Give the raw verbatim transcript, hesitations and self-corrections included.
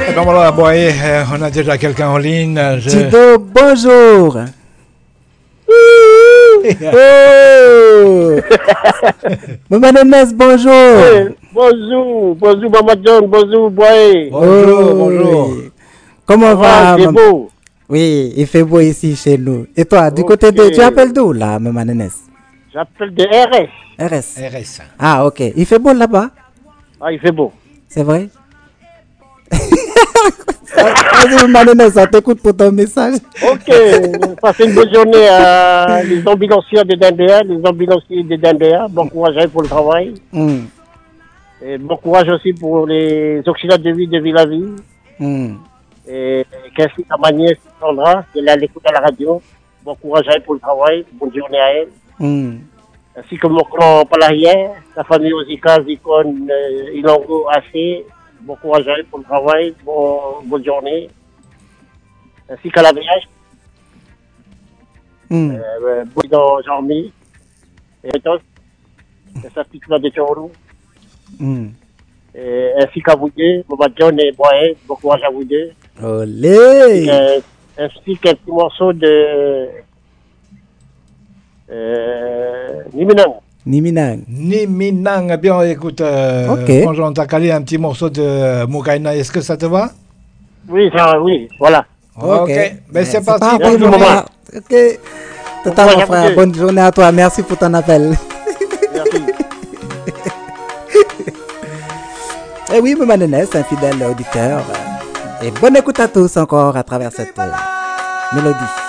Donc voilà, bon, et, euh, on a déjà quelqu'un en ligne. Je... Tito, bonjour. Oh Maman Nénès, bonjour. Hey, bonjour, bonjour Maman John, bonjour Boy. Bonjour, Oh, bonjour. oui. Comment Ça va, va, c'est maman? beau. Oui, il fait beau ici chez nous. Et toi, du Ok. côté de... Tu appelles d'où là, Maman Nénès? J'appelle de R S. R S. R S. Ah, ok. Il fait beau là-bas? Ah, il fait beau. C'est vrai? Vas-y, Maman Nénès, on t'écoute pour ton message. Ok, passez une bonne journée à les ambulanciers de Dendéa, les ambulanciers de Dendéa. Bon courage à eux pour le travail. Mm. Et bon courage aussi pour les auxiliaires de vie de Villaville. Mm. Et qu'est-ce que ma nièce Sandra, qui est là à l'écoute à la radio. Bon courage à elle pour le travail, bonne journée à elle. Mm. Ainsi que mon clan Palarien, la famille Ozika, Zikon, euh, Ilongo, Assez. Bon courage à elle pour le travail, bon, bonne journée. Ainsi qu'à la V H, Mm. euh, dans Jean-Mi, et Tos, et ça pique là de Chorou. Mm. Et ainsi qu'à vous deux, Maman John et Boy, bon courage à vous deux. Olé! Euh, ainsi qu'un petit morceau de euh, Niminang. Niminang. Ni Minang, bien écoute, euh, Ok. bonjour, on t'a calé un petit morceau de Mugaina, est-ce que ça te va? Oui, ça, oui, voilà. Ok, ben c'est parti, parti, bonne Merci, journée. maman. Ok. Tata, courage mon à vous frère, deux. bonne journée à toi. Merci pour ton appel. Merci. Eh oui, Maman Nénès, un fidèle auditeur. Et bonne écoute à tous encore à travers cette euh, mélodie.